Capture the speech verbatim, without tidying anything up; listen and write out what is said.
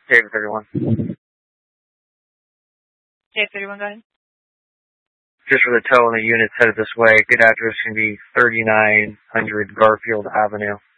David thirty-one. David thirty-one, go ahead. Just for the tow and the units headed this way, good address can be thirty-nine hundred Garfield Avenue.